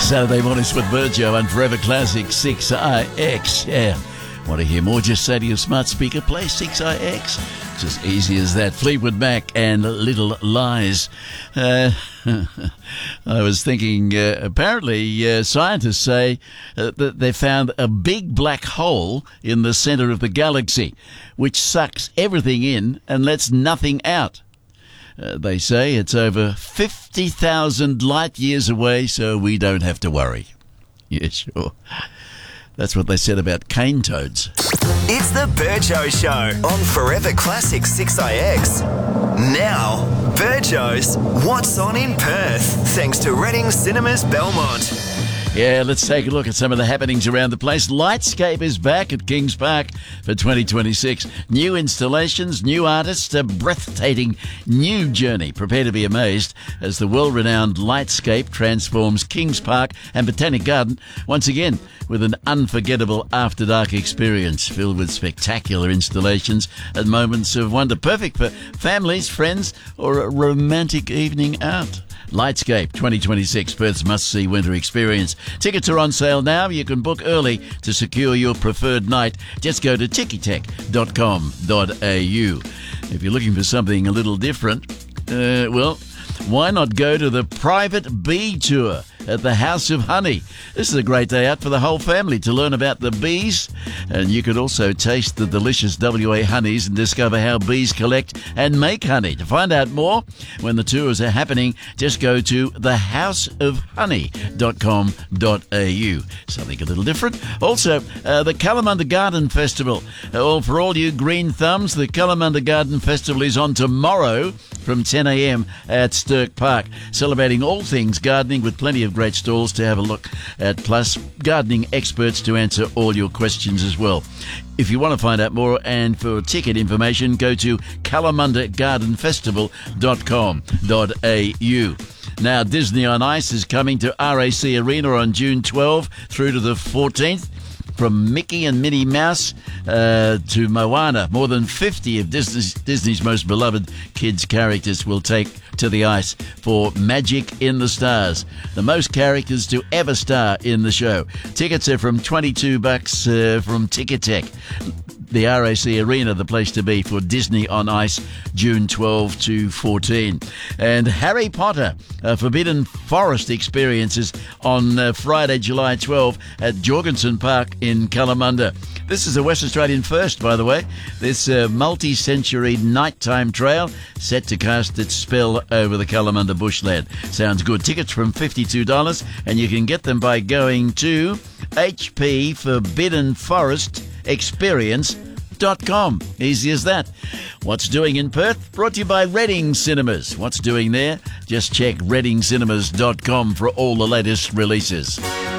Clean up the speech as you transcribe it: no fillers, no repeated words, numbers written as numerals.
Saturday mornings with Virgio and Forever Classic 6IX. Yeah. Want to hear more? Just say to your smart speaker, play 6IX. It's as easy as that. Fleetwood Mac and Little Lies. I was thinking, apparently scientists say that they found a big black hole in the center of the galaxy, which sucks everything in and lets nothing out. They say it's over 50,000 light years away, so we don't have to worry. Yeah, sure. That's what they said about cane toads. It's the Virgio Show on Forever Classic 6IX. Now, Virgio's What's On in Perth, thanks to Reading Cinemas Belmont. Yeah, let's take a look at some of the happenings around the place. Lightscape is back at Kings Park for 2026. New installations, new artists, a breathtaking new journey. Prepare to be amazed as the world-renowned Lightscape transforms Kings Park and Botanic Garden once again with an unforgettable after-dark experience filled with spectacular installations and moments of wonder. Perfect for families, friends, or a romantic evening out. Lightscape 2026, Perth's must-see winter experience. Tickets are on sale now. You can book early to secure your preferred night. Just go to tickytech.com.au. If you're looking for something a little different, why not go to the private bee tour at the House of Honey? This is a great day out for the whole family to learn about the bees, and you could also taste the delicious WA honeys and discover how bees collect and make honey. To find out more when the tours are happening, just go to thehouseofhoney.com.au. Something a little different. Also, the Kalamunda Garden Festival. For all you green thumbs, the Kalamunda Garden Festival is on tomorrow from 10 a.m. at Stirk Park, celebrating all things gardening with plenty of great stalls to have a look at, plus gardening experts to answer all your questions as well. If you want to find out more and for ticket information, go to kalamundagardenfestival.com.au. Now, Disney on Ice is coming to RAC Arena on June 12 through to the 14th. From Mickey and Minnie Mouse to Moana, more than 50 of Disney's most beloved kids' characters will take to the ice for Magic in the Stars, the most characters to ever star in the show. Tickets are from $22 from Ticketek. The RAC Arena, the place to be for Disney on Ice, June 12 to 14. And Harry Potter, Forbidden Forest experiences on Friday, July 12 at Jorgensen Park in Kalamunda. This is a West Australian first, by the way. This multi-century nighttime trail set to cast its spell over the Kalamunda bushland. Sounds good. Tickets from $52, and you can get them by going to hpforbiddenforestexperience.com. Easy as that. What's Doing in Perth? Brought to you by Reading Cinemas. What's doing there? Just check readingcinemas.com for all the latest releases.